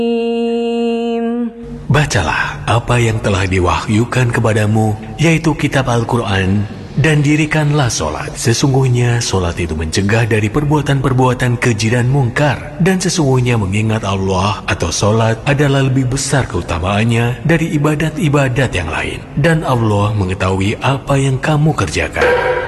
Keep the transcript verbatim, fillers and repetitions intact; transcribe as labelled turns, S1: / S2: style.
S1: Bacalah apa yang telah diwahyukan kepadamu, yaitu kitab Al-Quran, dan dirikanlah solat. Sesungguhnya solat itu mencegah dari perbuatan-perbuatan keji dan mungkar, dan sesungguhnya mengingat Allah atau solat adalah lebih besar keutamaannya dari ibadat-ibadat yang lain, dan Allah mengetahui apa yang kamu kerjakan.